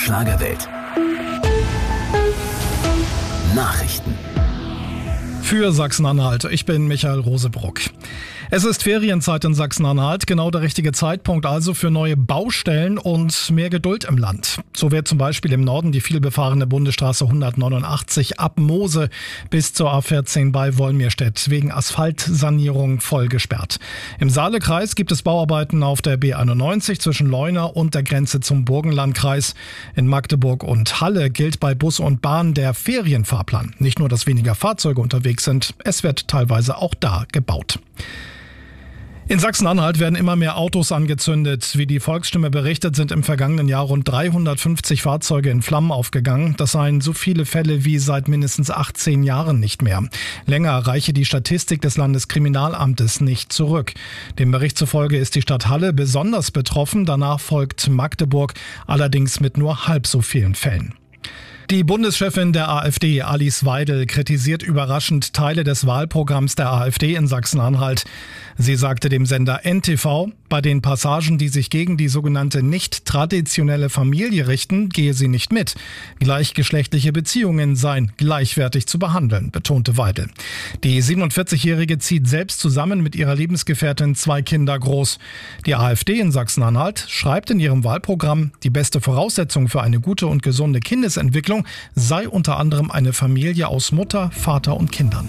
Schlagerwelt. Nachrichten. Für Sachsen-Anhalt. Ich bin Michael Rosebruck. Es ist Ferienzeit in Sachsen-Anhalt, genau der richtige Zeitpunkt also für neue Baustellen und mehr Geduld im Land. So wird zum Beispiel im Norden die vielbefahrene Bundesstraße 189 ab Moose bis zur A14 bei Wolmirstedt wegen Asphaltsanierung voll gesperrt. Im Saalekreis gibt es Bauarbeiten auf der B91 zwischen Leuna und der Grenze zum Burgenlandkreis. In Magdeburg und Halle gilt bei Bus und Bahn der Ferienfahrplan. Nicht nur, dass weniger Fahrzeuge unterwegs sind, es wird teilweise auch da gebaut. In Sachsen-Anhalt werden immer mehr Autos angezündet. Wie die Volksstimme berichtet, sind im vergangenen Jahr rund 350 Fahrzeuge in Flammen aufgegangen. Das seien so viele Fälle wie seit mindestens 18 Jahren nicht mehr. Länger reiche die Statistik des Landeskriminalamtes nicht zurück. Dem Bericht zufolge ist die Stadt Halle besonders betroffen. Danach folgt Magdeburg, allerdings mit nur halb so vielen Fällen. Die Bundeschefin der AfD, Alice Weidel, kritisiert überraschend Teile des Wahlprogramms der AfD in Sachsen-Anhalt. Sie sagte dem Sender NTV, bei den Passagen, die sich gegen die sogenannte nicht traditionelle Familie richten, gehe sie nicht mit. Gleichgeschlechtliche Beziehungen seien gleichwertig zu behandeln, betonte Weidel. Die 47-Jährige zieht selbst zusammen mit ihrer Lebensgefährtin 2 Kinder groß. Die AfD in Sachsen-Anhalt schreibt in ihrem Wahlprogramm, die beste Voraussetzung für eine gute und gesunde Kindesentwicklung sei unter anderem eine Familie aus Mutter, Vater und Kindern.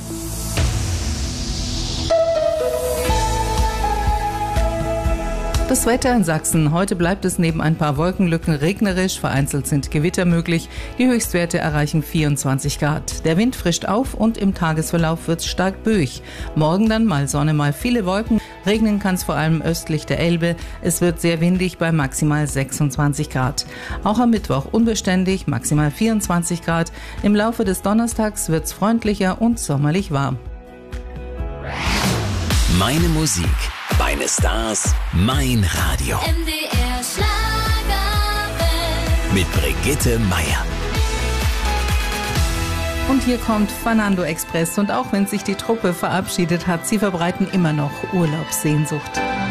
Das Wetter in Sachsen. Heute bleibt es neben ein paar Wolkenlücken regnerisch. Vereinzelt sind Gewitter möglich. Die Höchstwerte erreichen 24 Grad. Der Wind frischt auf und im Tagesverlauf wird es stark böig. Morgen dann mal Sonne, mal viele Wolken. Regnen kann es vor allem östlich der Elbe. Es wird sehr windig bei maximal 26 Grad. Auch am Mittwoch unbeständig, maximal 24 Grad. Im Laufe des Donnerstags wird es freundlicher und sommerlich warm. Meine Musik, meine Stars, mein Radio. MDR Schlagerwelt. Mit Brigitte Meier. Und hier kommt Fernando Express. Und auch wenn sich die Truppe verabschiedet hat, sie verbreiten immer noch Urlaubssehnsucht.